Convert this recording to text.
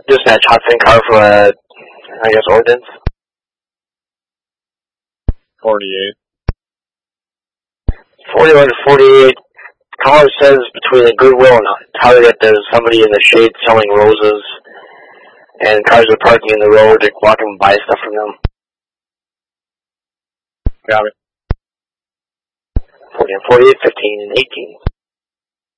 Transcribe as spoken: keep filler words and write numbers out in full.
Dispatch, hot fin car for, uh, I guess, ordnance. forty-eight. forty-one to forty-eight. Caller says between the Goodwill and Target, there's somebody in the shade selling roses. And cars are parking in the road, they're walking and buy stuff from them. Got it. forty and forty-eight, fifteen and eighteen.